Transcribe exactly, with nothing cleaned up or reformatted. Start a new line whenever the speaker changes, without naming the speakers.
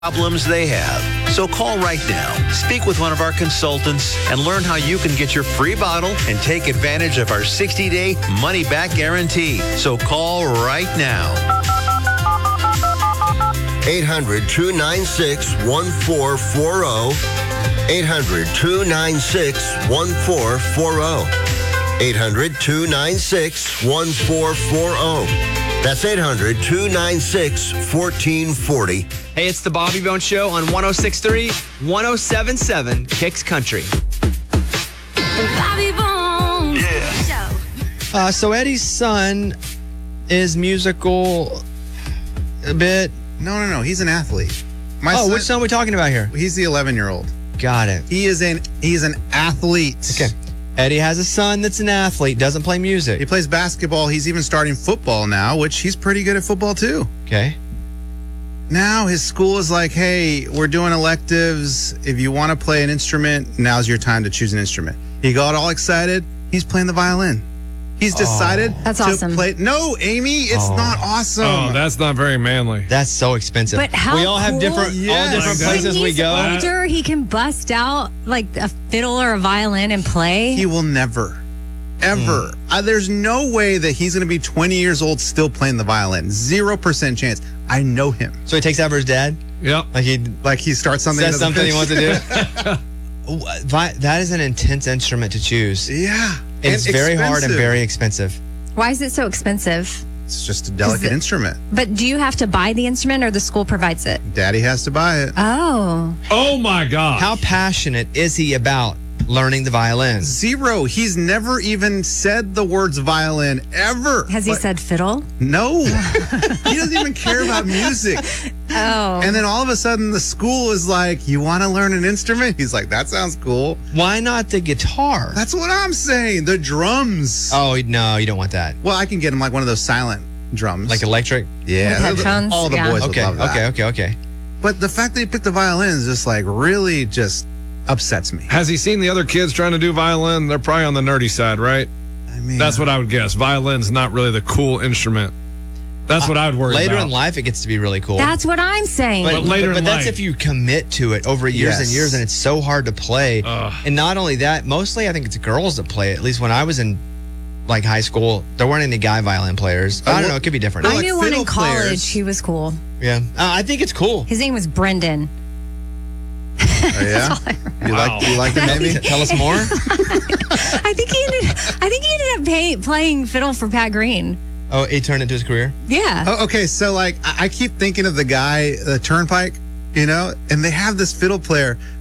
problems they have. So call right now, speak with one of our consultants, and learn how you can get your free bottle and take advantage of our sixty-day money-back guarantee. So call right now.
eight hundred, two nine six, one four four zero. eight hundred, two nine six, one four four zero. eight hundred, two nine six, one four four zero. That's eight hundred, two nine six, one four four zero.
Hey, it's the Bobby Bones Show on one oh six point three, one oh seven point seven Kicks Country.
The Bobby Bones Show.
Uh, so Eddie's son is musical a bit.
No, no, no. He's an athlete. My
oh,
son,
which son are we talking about here?
He's the eleven-year-old.
Got it.
He is an he's an athlete.
Okay. Eddie has a son that's an athlete, doesn't play music.
He plays basketball. He's even starting football now, which he's pretty good at football too.
Okay.
Now his school is like, hey, we're doing electives. If you want to play an instrument, now's your time to choose an instrument. He got all excited. He's playing the violin. He's decided
That's
to
awesome.
play. No, Amy, it's
Oh.
not awesome.
Oh, that's not very manly.
That's so expensive.
But how
we all have
cool-
different,
Yes.
all different
Like
places
when
we
he's
go.
older, he can bust out like a fiddle or a violin and play.
He will never, ever. Uh, there's no way that he's going to be twenty years old still playing the violin. Zero percent chance. I know him.
So he takes after his dad.
Yep.
Like he
Like he starts something.
says
doesn't
something he
finish.
wants to do. Wha- vi- that is an intense instrument to choose.
Yeah.
It's
And
very hard and
expensive.
very expensive.
Why is it so expensive?
It's just a delicate
it-
instrument.
But do you have to buy the instrument or the school provides it?
Daddy has to buy it.
Oh.
Oh my God.
How passionate is he about learning the violin?
Zero. He's never even said the words violin ever.
Has he
Like,
said fiddle?
no? He doesn't even care about music.
Oh.
And then all of a sudden the school is like, you want to learn an instrument? He's like, that sounds cool.
Why not the guitar?
That's what I'm saying. The drums.
Oh, no, you don't want that.
Well, I can get him like one of those silent drums.
Like electric?
yeah,
With headphones?
all the
Yeah.
boys would
Okay,
love that.
okay, okay, okay.
But the fact that he picked the violin is just like really just upsets me.
Has he seen the other kids trying to do violin? They're probably on the nerdy side, right?
I mean,
That's what I would guess. Violin's not really the cool instrument. That's what I would worry
Later
about.
in life, it gets to be really cool.
That's what I'm saying.
But later
but
in
that's
life.
if you commit to it over years and
Yes.
years, and it's so hard to play.
Ugh.
And not only that, mostly I think it's girls that play it. At least when I was in like high school, there weren't any guy violin players. I don't know. It could be different.
I
like
knew one in
fiddle
college.
players.
He was cool.
yeah, uh, I think it's cool.
His name was Brendan.
Oh, yeah? You
Wow.
like you like the
T-
maybe?
Tell us more.
I think he ended. I think he ended up pay, playing fiddle for Pat Green.
Oh, it turned into his career.
Yeah.
Oh, okay, so like I, I keep thinking of the guy, the Turnpike, you know, and they have this fiddle player